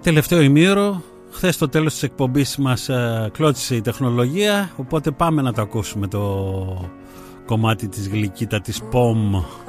Τελευταίο ημίωρο. Χθες στο τέλος της εκπομπής μας κλώτσισε η τεχνολογία, οπότε πάμε να το ακούσουμε το κομμάτι της γλυκύτατης POM